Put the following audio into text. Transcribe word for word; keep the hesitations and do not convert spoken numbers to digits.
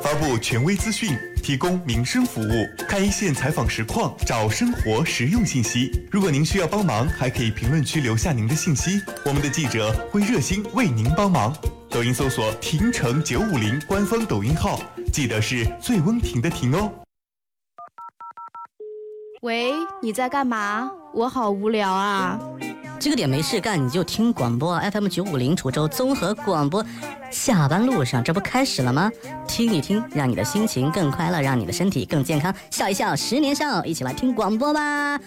发布权威资讯，提供民生服务，看一线采访实况，找生活实用信息。如果您需要帮忙，还可以评论区留下您的信息，我们的记者会热心为您帮忙。抖音搜索婷城九五零官方抖音号，记得是醉翁亭的亭哦。 喂，你在干嘛？我好无聊啊。 这个点没事干，你就听广播 F M 九五零滁州综合广播。下班路上，这不开始了吗？听一听，让你的心情更快乐，让你的身体更健康。笑一笑，十年少，一起来听广播吧。